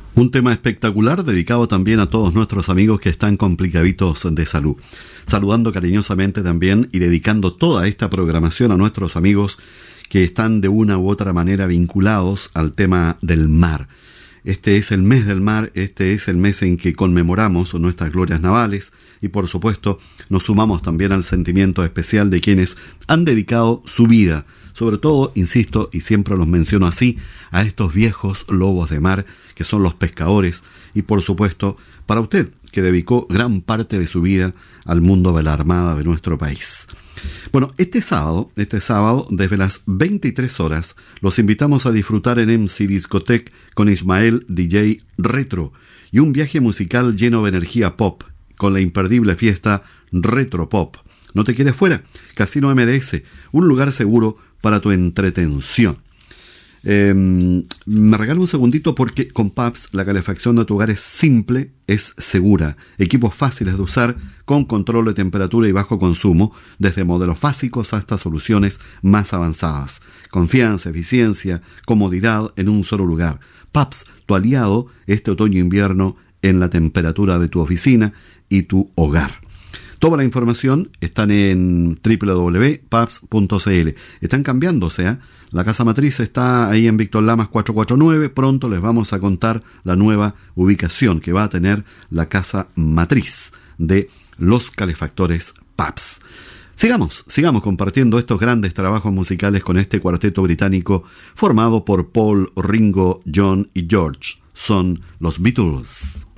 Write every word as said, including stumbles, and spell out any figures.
Un tema espectacular dedicado también a todos nuestros amigos que están complicaditos de salud. Saludando cariñosamente también y dedicando toda esta programación a nuestros amigos que están de una u otra manera vinculados al tema del mar. Este es el mes del mar, este es el mes en que conmemoramos nuestras glorias navales y por supuesto nos sumamos también al sentimiento especial de quienes han dedicado su vida, sobre todo, insisto, y siempre los menciono así, a estos viejos lobos de mar que son los pescadores y por supuesto para usted que dedicó gran parte de su vida al mundo de la armada de nuestro país. Bueno, este sábado, este sábado, desde las veintitrés horas, los invitamos a disfrutar en M C Discotech con Ismael D J Retro y un viaje musical lleno de energía pop con la imperdible fiesta Retro Pop. No te quedes fuera, Casino M D S, un lugar seguro para tu entretención. Eh, me regalo un segundito porque con Pabst la calefacción de tu hogar es simple, es segura. Equipos fáciles de usar, con control de temperatura y bajo consumo, desde modelos básicos hasta soluciones más avanzadas. Confianza, eficiencia, comodidad en un solo lugar. Pabst, tu aliado este otoño-invierno en la temperatura de tu oficina y tu hogar. Toda la información están en doble u doble u doble u punto pabst punto c l. Están cambiándose, ¿eh? La casa matriz está ahí en Víctor Lamas cuatrocientos cuarenta y nueve. Pronto les vamos a contar la nueva ubicación que va a tener la casa matriz de los calefactores Pabst. Sigamos, sigamos compartiendo estos grandes trabajos musicales con este cuarteto británico formado por Paul, Ringo, John y George. Son los Beatles.